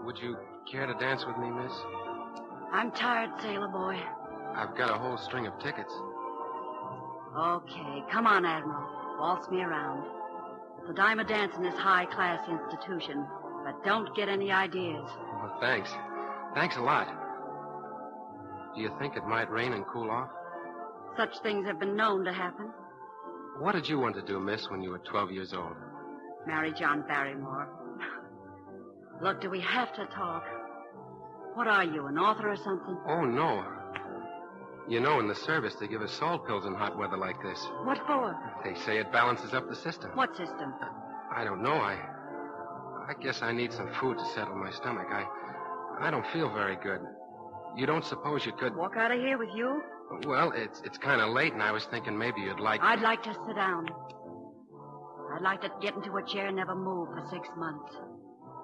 Would you care to dance with me, miss? I'm tired, sailor boy. I've got a whole string of tickets. Okay, come on, Admiral. Waltz me around. It's a dime a dance in this high-class institution, but don't get any ideas. Well, thanks. Thanks a lot. Do you think it might rain and cool off? Such things have been known to happen. What did you want to do, miss, when you were 12 years old? Marry John Barrymore. Look, do we have to talk? What are you, an author or something? Oh, no. You know, in the service, they give us salt pills in hot weather like this. What for? They say it balances up the system. What system? I don't know. I guess I need some food to settle my stomach. I don't feel very good. You don't suppose you could... Walk out of here with you? Well, it's kind of late, and I was thinking maybe you'd like... I'd like to sit down. I'd like to get into a chair and never move for 6 months.